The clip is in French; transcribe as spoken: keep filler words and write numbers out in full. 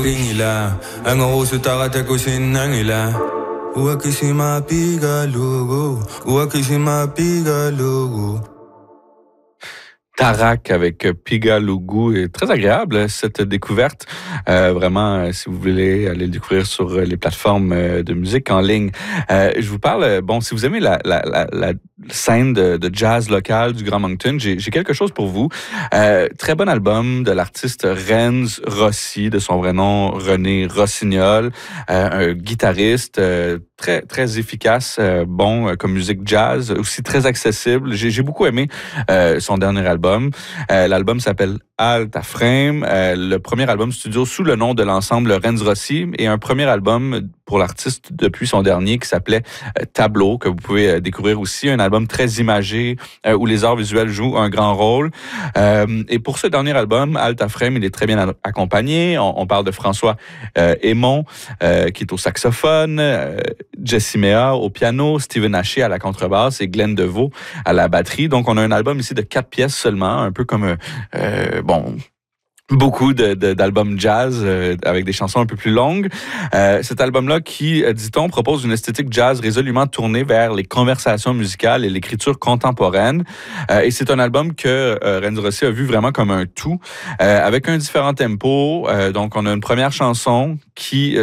Ringila, ang uso takata ko sinangila. Uwakishima piga logo, Uwakishima piga logo. Tarak avec Pigalougou est très agréable cette découverte. Euh, vraiment, si vous voulez aller le découvrir sur les plateformes de musique en ligne. Euh, je vous parle, bon, si vous aimez la, la, la, la scène de, de jazz local du Grand Moncton, j'ai, j'ai quelque chose pour vous. Euh, très bon album de l'artiste Renz Rossi, de son vrai nom René Rossignol, euh, un guitariste euh, très très efficace, euh, bon euh, comme musique jazz, aussi très accessible. J'ai, j'ai beaucoup aimé euh, son dernier album. Euh, l'album s'appelle Alta Frame, euh, le premier album studio sous le nom de l'ensemble Renz Rossi et un premier album pour l'artiste depuis son dernier qui s'appelait euh, Tableau, que vous pouvez euh, découvrir aussi, un album très imagé euh, où les arts visuels jouent un grand rôle. Euh, et pour ce dernier album, Alta Frame, il est très bien accompagné. On, on parle de François euh, Aymon, euh, qui est au saxophone, euh, Jessie Mea au piano, Steven Haché à la contrebasse et Glenn Deveau à la batterie. Donc, on a un album ici de quatre pièces seulement, un peu comme, euh, bon, beaucoup de, de, d'albums jazz euh, avec des chansons un peu plus longues. Euh, cet album-là qui, dit-on, propose une esthétique jazz résolument tournée vers les conversations musicales et l'écriture contemporaine. Euh, et c'est un album que euh, Renz Rossi a vu vraiment comme un tout, euh, avec un différent tempo. Euh, donc, on a une première chanson qui